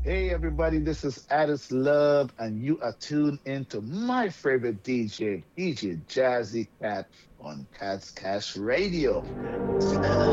Hey everybody, this is Addis Love, and you are tuned into my favorite DJ, DJ Jazzy Cat on Cat's Cash Radio.